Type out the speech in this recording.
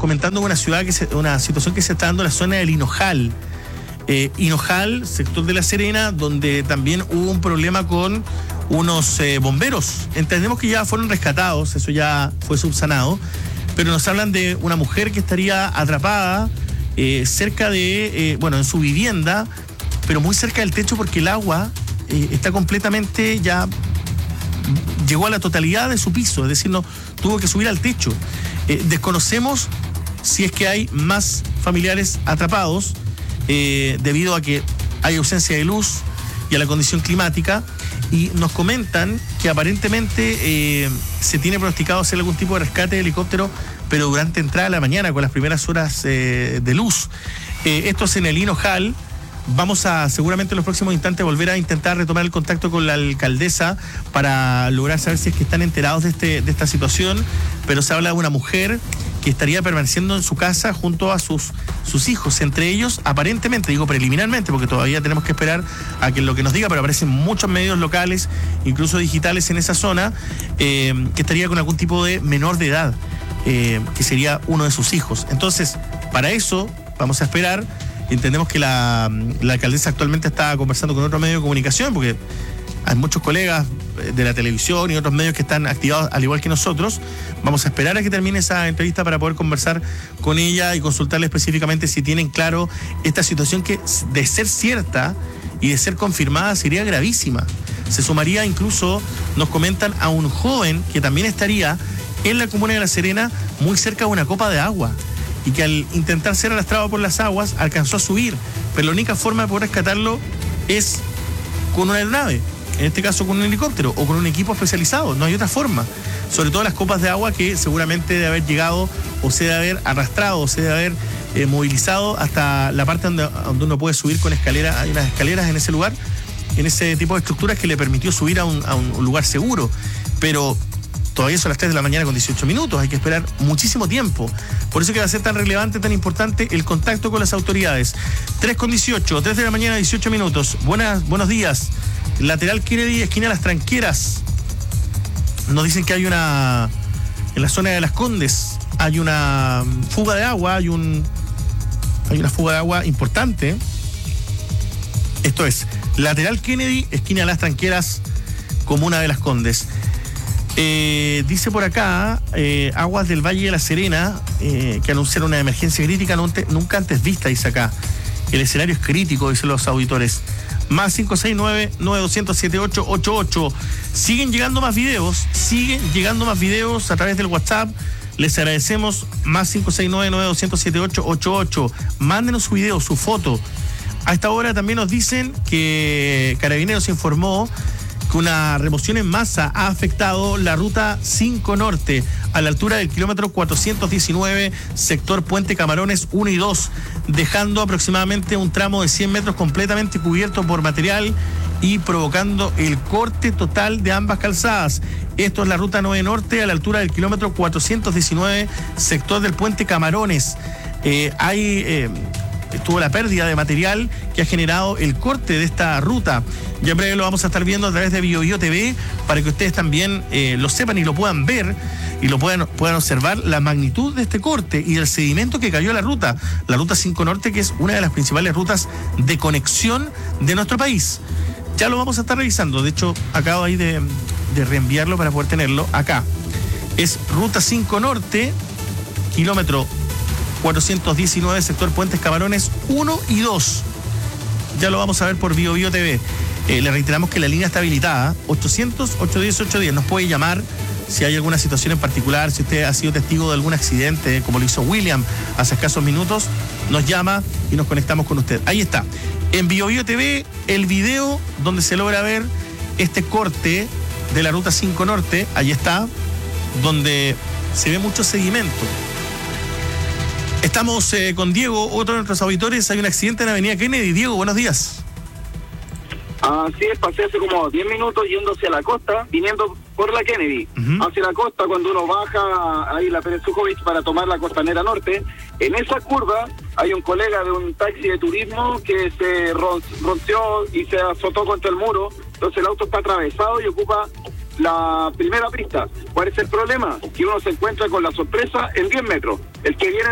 comentando una situación que se está dando en la zona del Hinojal. Hinojal, sector de La Serena, donde también hubo un problema con unos bomberos. Entendemos que ya fueron rescatados, eso ya fue subsanado, pero nos hablan de una mujer que estaría atrapada cerca de, en su vivienda, pero muy cerca del techo porque el agua está completamente ya, llegó a la totalidad de su piso, es decir, no tuvo que subir al techo. Desconocemos si es que hay más familiares atrapados debido a que hay ausencia de luz y a la condición climática, y nos comentan que aparentemente se tiene pronosticado hacer algún tipo de rescate de helicóptero, pero durante entrada de la mañana, con las primeras horas de luz. Esto es en el Hinojal. Vamos a seguramente en los próximos instantes volver a intentar retomar el contacto con la alcaldesa para lograr saber si es que están enterados de esta situación, pero se habla de una mujer que estaría permaneciendo en su casa junto a sus hijos, entre ellos, aparentemente, digo preliminarmente, porque todavía tenemos que esperar a que lo que nos diga, pero aparecen muchos medios locales, incluso digitales en esa zona, que estaría con algún tipo de menor de edad, que sería uno de sus hijos. Entonces, para eso vamos a esperar. Entendemos que la alcaldesa actualmente está conversando con otro medio de comunicación, porque hay muchos colegas de la televisión y otros medios que están activados al igual que nosotros. Vamos a esperar a que termine esa entrevista para poder conversar con ella y consultarle específicamente si tienen claro esta situación, que de ser cierta y de ser confirmada sería gravísima. Se sumaría incluso, nos comentan, a un joven que también estaría en la comuna de La Serena, muy cerca de una copa de agua, y que al intentar ser arrastrado por las aguas alcanzó a subir, pero la única forma de poder rescatarlo es con una aeronave, en este caso con un helicóptero o con un equipo especializado. No hay otra forma, sobre todo las copas de agua, que seguramente debe haber llegado o se debe haber arrastrado o se debe haber movilizado hasta la parte donde uno puede subir con escalera. Hay unas escaleras en ese lugar, en ese tipo de estructuras, que le permitió subir a un lugar seguro, pero todavía son las 3 de la mañana con 18 minutos, hay que esperar muchísimo tiempo. Por eso que va a ser tan relevante, tan importante el contacto con las autoridades. 3 con 18, 3 de la mañana, 18 minutos. Buenos días. Lateral Kennedy, esquina Las Tranqueras. Nos dicen que hay en la zona de Las Condes, hay una fuga de agua, hay una fuga de agua importante. Esto es Lateral Kennedy, esquina Las Tranqueras, comuna de Las Condes. Dice por acá, Aguas del Valle de La Serena, que anunciaron una emergencia crítica nunca antes vista, dice acá. El escenario es crítico, dicen los auditores. Más 569-9200-7888. Siguen llegando más videos a través del WhatsApp. Les agradecemos. Más 569-9200-7888. Mándenos su video, su foto. A esta hora también nos dicen que Carabineros informó que una remoción en masa ha afectado la ruta 5 Norte a la altura del kilómetro 419, sector Puente Camarones 1 y 2, dejando aproximadamente un tramo de 100 metros completamente cubierto por material y provocando el corte total de ambas calzadas. Esto es la ruta 9 Norte a la altura del kilómetro 419, sector del Puente Camarones. Tuvo la pérdida de material que ha generado el corte de esta ruta. Ya en breve lo vamos a estar viendo a través de BioBio TV para que ustedes también lo sepan y lo puedan ver y lo puedan observar la magnitud de este corte y del sedimento que cayó a la ruta 5 Norte, que es una de las principales rutas de conexión de nuestro país. Ya lo vamos a estar revisando. De hecho, acabo ahí de reenviarlo para poder tenerlo acá. Es ruta 5 Norte, kilómetro 419, sector Puentes Camarones 1 y 2. Ya lo vamos a ver por BioBio TV. Le reiteramos que la línea está habilitada, 800-810-810. Nos puede llamar si hay alguna situación en particular, si usted ha sido testigo de algún accidente, como lo hizo William hace escasos minutos, nos llama y nos conectamos con usted. Ahí está, en BioBio TV, el video donde se logra ver este corte de la ruta 5 Norte. Ahí está, donde se ve mucho sedimento. Estamos con Diego, otro de nuestros auditores. Hay un accidente en la avenida Kennedy. Diego, buenos días. Así es, pasé hace como 10 minutos yendo hacia la costa, viniendo por la Kennedy. Hacia la costa, cuando uno baja ahí la Pérez Sujovic para tomar la Costanera Norte, en esa curva hay un colega de un taxi de turismo que se rompió y se azotó contra el muro. Entonces el auto está atravesado y ocupa la primera pista. ¿Cuál es el problema? Que uno se encuentra con la sorpresa en 10 metros. El que viene